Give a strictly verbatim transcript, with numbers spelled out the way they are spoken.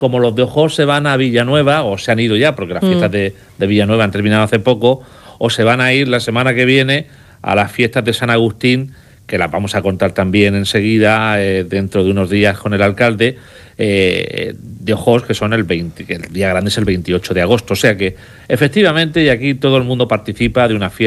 como los de Ojos se van a Villanueva, o se han ido ya, porque las fiestas Mm. de, de Villanueva han terminado hace poco, o se van a ir la semana que viene a las fiestas de San Agustín, que las vamos a contar también enseguida, eh, dentro de unos días con el alcalde, eh, de Ojos, que son el veinte, que el día grande es el veintiocho de agosto. O sea que, efectivamente, y aquí todo el mundo participa de una fiesta